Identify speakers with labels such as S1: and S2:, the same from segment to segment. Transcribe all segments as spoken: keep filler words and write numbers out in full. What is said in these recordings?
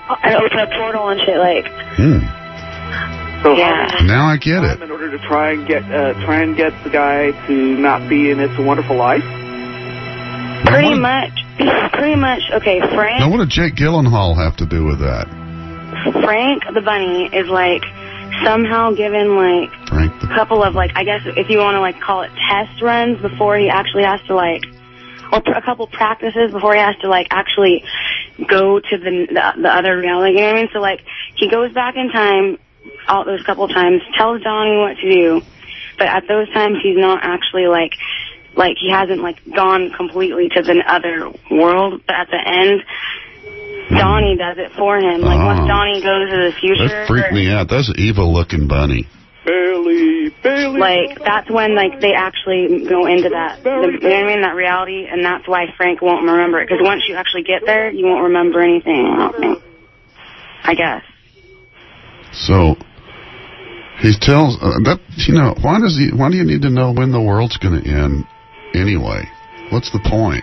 S1: and open a portal and shit, like.
S2: Hmm.
S3: So
S1: Yeah.
S2: Now I get it.
S3: in order to try and get uh, try and get the guy to not be in It's a Wonderful Life.
S1: Pretty
S2: what-
S1: much. Pretty much. Okay, Frank.
S2: Now, what did Jake Gyllenhaal have to do with that?
S1: Frank the bunny is like somehow given like
S2: Frank
S1: a
S2: the...
S1: couple of like I guess if you want to like call it test runs before he actually has to like, or a couple practices before he has to like actually go to the the, the other reality. You know what I mean? So like he goes back in time all those couple times, tells Donnie what to do, but at those times he's not actually like like he hasn't like gone completely to the other world. But at the end, Donnie does it for him. Like,
S2: Oh.
S1: once Donnie goes to the future...
S2: That freaked me out. That's an evil-looking bunny.
S3: Bailey, Bailey.
S1: Like, that's when, like, they actually go into that, the, you know what I mean, that reality, and that's why Frank won't remember it. Because once you actually get there, you won't remember anything, I don't think. I guess.
S2: So, he tells... Uh, that you know, why does he? Why do you need to know when the world's going to end anyway? What's the point?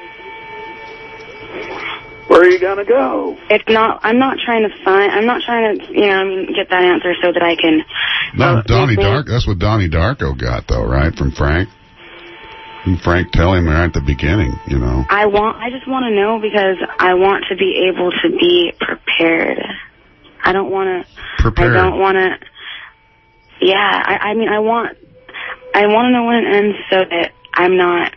S3: Where are you gonna go?
S1: It's not, I'm not trying to find, I'm not trying to, you know, I mean, get that answer so that I can...
S2: No,
S1: uh,
S2: Donnie
S1: make me-
S2: Darko. That's what Donnie Darko got, though, right, from Frank? And Frank telling him right at the beginning, you know.
S1: I want, I just want to know because I want to be able to be prepared. I don't want to...
S2: Prepared.
S1: I don't want to... Yeah, I, I mean, I want... I want to know when it ends so that I'm not...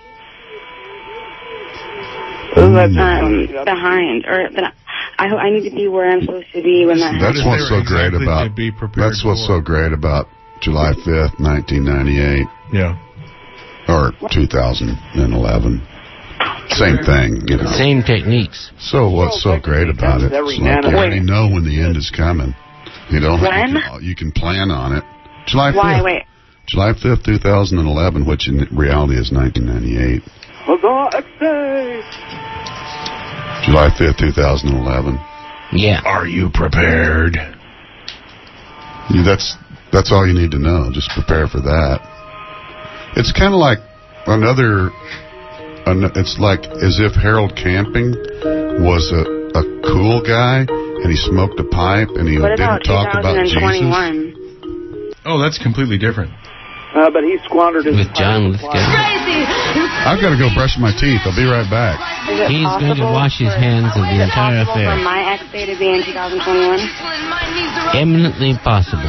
S1: Um, behind, or that I, I need to be where I'm supposed to be when that
S2: That's
S1: happens.
S2: what's so great
S4: Exactly
S2: about
S4: to be prepared
S2: that's what's
S4: for.
S2: so great about July fifth, nineteen ninety-eight,
S4: Yeah.
S2: or two thousand eleven. Same thing, you know.
S5: Same techniques.
S2: So what's so great about it? It's like you already know when the end is coming. You don't.
S1: When?
S2: You can, you can plan on it. July fifth.
S1: Why? Wait.
S2: July fifth, two thousand eleven, which in reality is nineteen ninety-eight.
S3: Huzzah, X-Day!
S2: July fifth, two thousand eleven.
S5: Yeah.
S4: Are you prepared?
S2: Yeah, that's that's all you need to know. Just prepare for that. It's kind of like another. An, it's like as if Harold Camping was a, a cool guy and he smoked a pipe and he
S1: What
S2: didn't
S1: about
S2: talk about Jesus.
S1: twenty twenty-one?
S4: Oh, that's completely different.
S3: Uh, but he squandered his...
S5: With John Lithgow.
S2: I've got to go brush my teeth. I'll be right back.
S1: Is it
S5: He's going to
S1: possible
S5: wash his
S1: for-
S5: hands of the
S1: is it
S5: entire
S1: possible
S5: affair.
S1: for my ex-day to be in two thousand twenty-one?
S5: Eminently possible.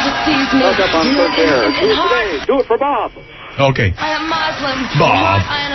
S3: Look up on Quick Air. Do it today. Do it for Bob.
S4: Okay. Bob.